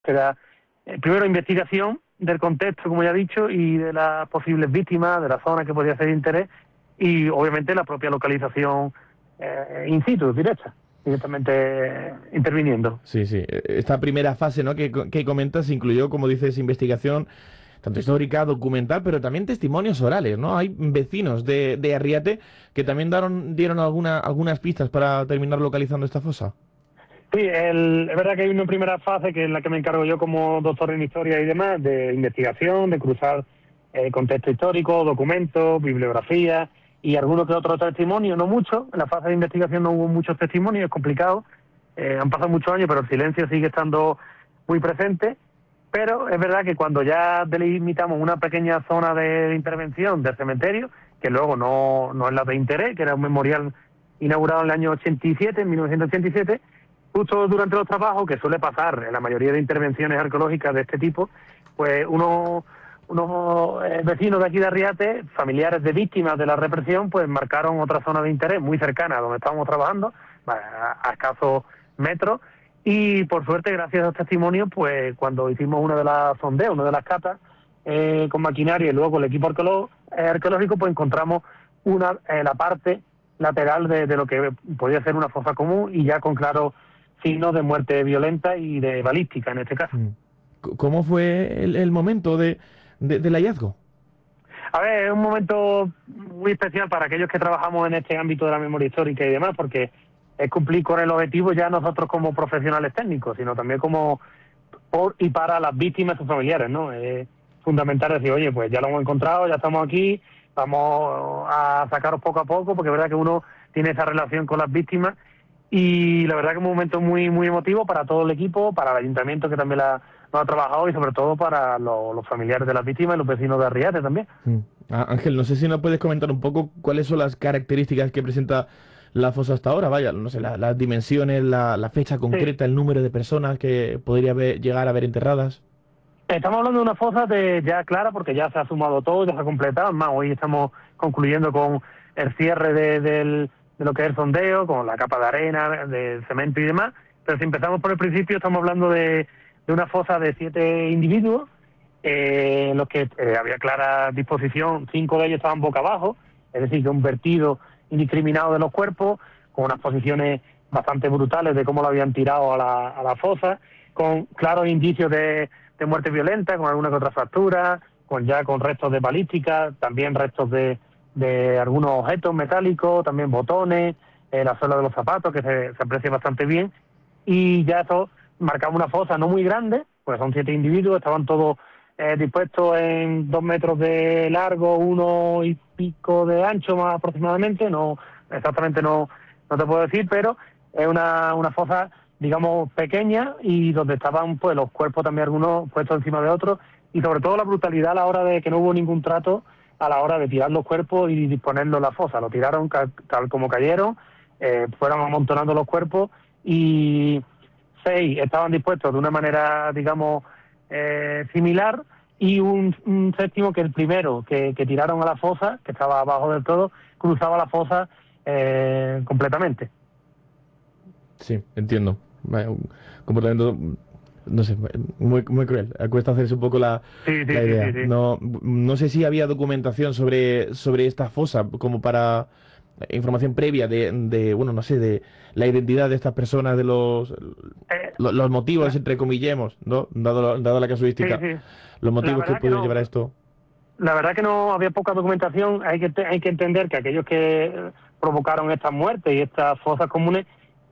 que da primero investigación del contexto, como ya he dicho, y de las posibles víctimas, de la zona que podría ser de interés, y obviamente la propia localización in situ, directamente interviniendo. Sí, sí. Esta primera fase, ¿no? que comentas incluyó, como dices, investigación tanto histórica, documental, pero también testimonios orales, ¿no? Hay vecinos de Arriate que también dieron algunas pistas para terminar localizando esta fosa. Sí, es verdad que hay una primera fase que es la que me encargo yo como doctor en historia y demás, de investigación, de cruzar contexto histórico, documentos, bibliografía y algunos que otros testimonios, no muchos. En la fase de investigación no hubo muchos testimonios, es complicado. Han pasado muchos años, pero el silencio sigue estando muy presente. Pero es verdad que cuando ya delimitamos una pequeña zona de intervención del cementerio, que luego no es la de interés, que era un memorial inaugurado en el año 87, en 1987, justo durante los trabajos, que suele pasar en la mayoría de intervenciones arqueológicas de este tipo, pues unos vecinos de aquí de Arriate, familiares de víctimas de la represión, pues marcaron otra zona de interés muy cercana a donde estábamos trabajando, a escasos metros, y por suerte, gracias a los testimonios, pues cuando hicimos una de las sondeos, una de las catas, con maquinaria y luego con el equipo arqueológico, pues encontramos la parte lateral de lo que podía ser una fosa común y ya con claros signos de muerte violenta y de balística en este caso. ¿Cómo fue el momento del hallazgo? A ver, es un momento muy especial para aquellos que trabajamos en este ámbito de la memoria histórica y demás, porque es cumplir con el objetivo ya nosotros como profesionales técnicos, sino también como por y para las víctimas y sus familiares, ¿no? Es fundamental decir, oye, pues ya lo hemos encontrado, ya estamos aquí, vamos a sacaros poco a poco, porque es verdad que uno tiene esa relación con las víctimas y la verdad que es un momento muy muy emotivo para todo el equipo, para el ayuntamiento que también lo ha trabajado y sobre todo para los familiares de las víctimas y los vecinos de Arriate también. Ángel, no sé si nos puedes comentar un poco cuáles son las características que presenta la fosa hasta ahora, vaya, no sé, las dimensiones, la fecha Sí. concreta, el número de personas que podría llegar a ver enterradas. Estamos hablando de una fosa ya clara porque ya se ha sumado todo, ya se ha completado. Es más, hoy estamos concluyendo con el cierre de lo que es el sondeo, con la capa de arena, de cemento y demás. Pero si empezamos por el principio, estamos hablando de una fosa de 7 individuos, en los que había clara disposición, 5 de ellos estaban boca abajo, es decir, que un vertido indiscriminado de los cuerpos, con unas posiciones bastante brutales de cómo lo habían tirado a la fosa, con claros indicios de muerte violenta, con alguna que otra fractura, con restos de balística, también restos de algunos objetos metálicos, también botones, la suela de los zapatos, que se aprecia bastante bien, y ya eso marcaba una fosa no muy grande, pues son 7 individuos, estaban todos dispuestos en 2 metros de largo, 1 y pico de ancho más aproximadamente, no exactamente no te puedo decir, pero es una fosa, digamos, pequeña y donde estaban pues los cuerpos también algunos puestos encima de otros y sobre todo la brutalidad a la hora de que no hubo ningún trato a la hora de tirar los cuerpos y disponerlos en la fosa. Lo tiraron tal como cayeron, fueron amontonando los cuerpos y 6 estaban dispuestos de una manera, digamos, similar y un séptimo que el primero que tiraron a la fosa, que estaba abajo del todo, cruzaba la fosa completamente. Sí, entiendo. Vaya, un comportamiento, no sé, muy, muy cruel. Cuesta hacerse un poco Sí, sí, la sí, sí, idea. sí. No sé si había documentación sobre esta fosa, como para información previa bueno, no sé, de la identidad de estas personas, de Eh, los motivos, la, entre comillemos, ¿no? Dado la sí, casuística, sí. los La motivos que verdad que pudieron llevar a no. esto. La verdad que no había poca documentación. Hay que entender que aquellos que provocaron estas muertes y estas fosas comunes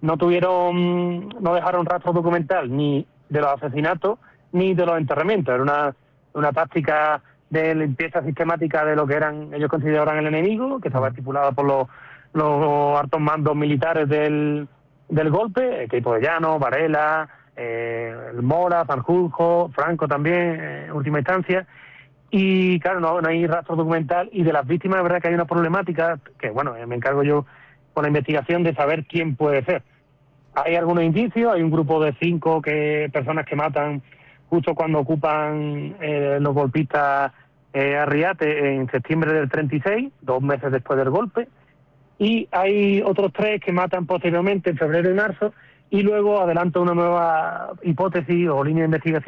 no dejaron rastro documental ni de los asesinatos ni de los enterramientos. Era una táctica de limpieza sistemática de lo que ellos consideraban el enemigo, que estaba Mm. estipulada por los altos mandos militares del golpe, Queipo de Llano, Varela, el Mora, Sanjurjo, Franco también, en última instancia. Y claro, no hay rastro documental y de las víctimas es verdad que hay una problemática que, bueno, me encargo yo con la investigación de saber quién puede ser. Hay algunos indicios, hay un grupo de 5 personas que matan justo cuando ocupan los golpistas Arriate en septiembre del 36, 2 meses después del golpe, y hay otros 3 que matan posteriormente en febrero y marzo, y luego adelanta una nueva hipótesis o línea de investigación